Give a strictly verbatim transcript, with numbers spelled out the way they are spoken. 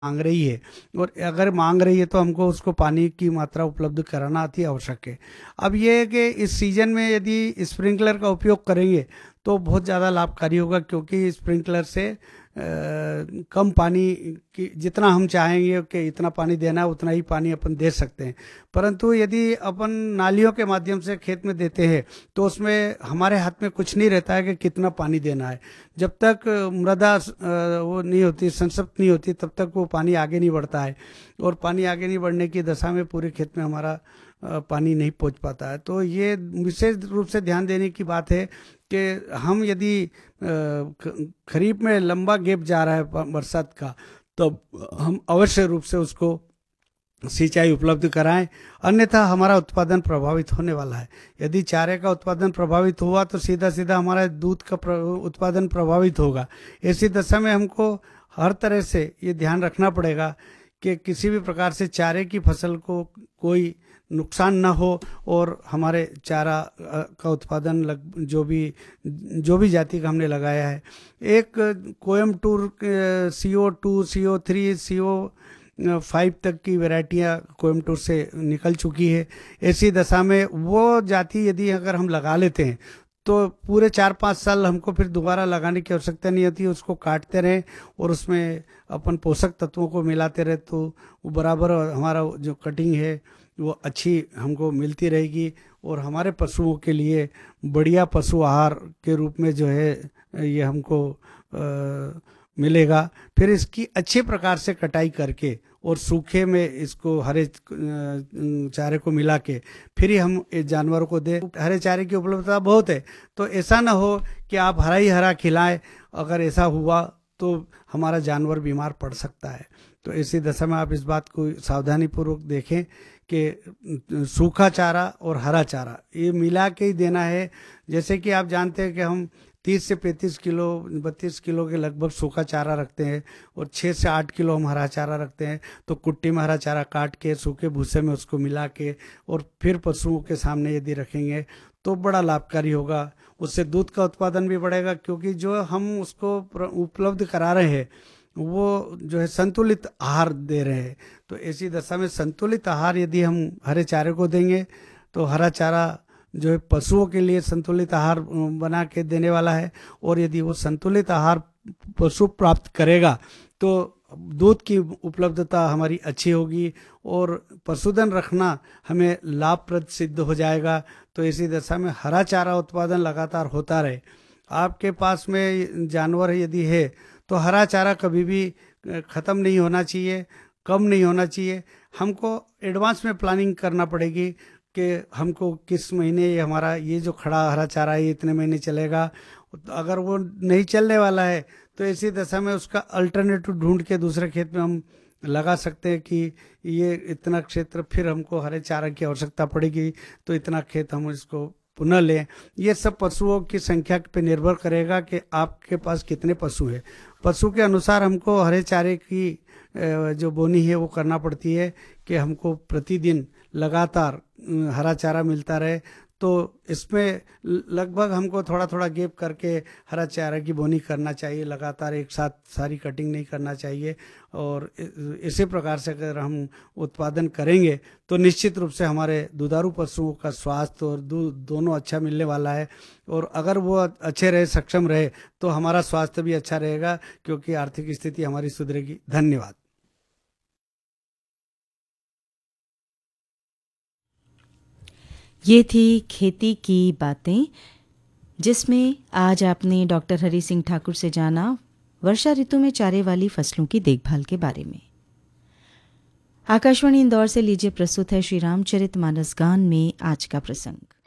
मांग रही है, और अगर मांग रही है तो हमको उसको पानी की मात्रा उपलब्ध कराना अति आवश्यक है। अब ये है कि इस सीजन में यदि स्प्रिंकलर का उपयोग करेंगे तो बहुत ज़्यादा लाभकारी होगा, क्योंकि स्प्रिंकलर से अ, कम पानी की, जितना हम चाहेंगे कि इतना पानी देना है उतना ही पानी अपन दे सकते हैं। परंतु यदि अपन नालियों के माध्यम से खेत में देते हैं तो उसमें हमारे हाथ में कुछ नहीं रहता है कि कितना पानी देना है। जब तक मृदा अ, वो नहीं होती, संतृप्त नहीं होती, तब तक वो पानी आगे नहीं बढ़ता है, और पानी आगे नहीं बढ़ने की दशा में पूरे खेत में हमारा अ, पानी नहीं पहुंच पाता है। तो ये विशेष रूप से ध्यान देने की बात है कि हम यदि अ, ख- खरीफ में लंबा गैप जा रहा है ब- बरसात का, तो हम अवश्य रूप से उसको सिंचाई उपलब्ध कराएं, अन्यथा हमारा उत्पादन प्रभावित होने वाला है। यदि चारे का उत्पादन प्रभावित हुआ तो सीधा सीधा हमारा दूध का प्र, उत्पादन प्रभावित होगा। ऐसी दशा में हमको हर तरह से ये ध्यान रखना पड़ेगा कि किसी भी प्रकार से चारे की फसल को कोई नुकसान ना हो, और हमारे चारा अ, का उत्पादन लग जो भी जो भी जाति का हमने लगाया है, एक कोयमटूर सी ओ टू सी ओ थ्री सी ओ फाइव तक की वैरायटियाँ कोयमटूर से निकल चुकी है। ऐसी दशा में वो जाति यदि अगर हम लगा लेते हैं तो पूरे चार पाँच साल हमको फिर दोबारा लगाने की आवश्यकता नहीं होती। उसको काटते रहें और उसमें अपन पोषक तत्वों को मिलाते रहे तो वो बराबर हमारा जो कटिंग है वो अच्छी हमको मिलती रहेगी, और हमारे पशुओं के लिए बढ़िया पशु आहार के रूप में जो है ये हमको आ, मिलेगा। फिर इसकी अच्छे प्रकार से कटाई करके और सूखे में इसको हरे अ, चारे को मिला के फिर ही हम इस जानवरों को दे। हरे चारे की उपलब्धता बहुत है, तो ऐसा ना हो कि आप हरा ही हरा खिलाएं। अगर ऐसा हुआ तो हमारा जानवर बीमार पड़ सकता है। तो ऐसी दशा में आप इस बात को सावधानी पूर्वक देखें कि सूखा चारा और हरा चारा ये मिला के ही देना है। जैसे कि आप जानते हैं कि हम तीस से पैंतीस किलो बत्तीस किलो के लगभग सूखा चारा रखते हैं, और छः से आठ किलो हम हरा चारा रखते हैं। तो कुट्टी में हरा चारा काट के सूखे भूसे में उसको मिला के और फिर पशुओं के सामने यदि रखेंगे तो बड़ा लाभकारी होगा। उससे दूध का उत्पादन भी बढ़ेगा, क्योंकि जो हम उसको उपलब्ध करा रहे हैं वो जो है संतुलित आहार दे रहे हैं। तो ऐसी दशा में संतुलित आहार यदि हम हरे चारे को देंगे तो हरा चारा जो है पशुओं के लिए संतुलित आहार बना के देने वाला है, और यदि वो संतुलित आहार पशु प्राप्त करेगा तो दूध की उपलब्धता हमारी अच्छी होगी और पशुधन रखना हमें लाभप्रद सिद्ध हो जाएगा। तो ऐसी दशा में हरा चारा उत्पादन लगातार होता रहे। आपके पास में जानवर यदि है तो हरा चारा कभी भी ख़त्म नहीं होना चाहिए, कम नहीं होना चाहिए। हमको एडवांस में प्लानिंग करना पड़ेगी कि हमको किस महीने ये हमारा ये जो खड़ा हरा चारा है ये इतने महीने चलेगा। अगर वो नहीं चलने वाला है तो ऐसी दशा में उसका अल्टरनेटिव ढूंढ के दूसरे खेत में हम लगा सकते हैं कि ये इतना क्षेत्र फिर हमको हरे चारा की आवश्यकता पड़ेगी तो इतना खेत हम इसको पुनः लें। ये सब पशुओं की संख्या पे निर्भर करेगा कि आपके पास कितने पशु हैं। पशु के अनुसार हमको हरे चारे की जो बोनी है वो करना पड़ती है कि हमको प्रतिदिन लगातार हरा चारा मिलता रहे। तो इसमें लगभग हमको थोड़ा थोड़ा गैप करके हरा चारा की बोनी करना चाहिए, लगातार एक साथ सारी कटिंग नहीं करना चाहिए। और इसी प्रकार से अगर हम उत्पादन करेंगे तो निश्चित रूप से हमारे दुधारू पशुओं का स्वास्थ्य और दूध दोनों अच्छा मिलने वाला है। और अगर वो अच्छे रहे, सक्षम रहे, तो हमारा स्वास्थ्य भी अच्छा रहेगा, क्योंकि आर्थिक स्थिति हमारी सुधरेगी। धन्यवाद। ये थी खेती की बातें, जिसमें आज आपने डॉक्टर हरि सिंह ठाकुर से जाना वर्षा ऋतु में चारे वाली फसलों की देखभाल के बारे में। आकाशवाणी इंदौर से लीजिए प्रस्तुत है श्री रामचरित मानस गान में आज का प्रसंग।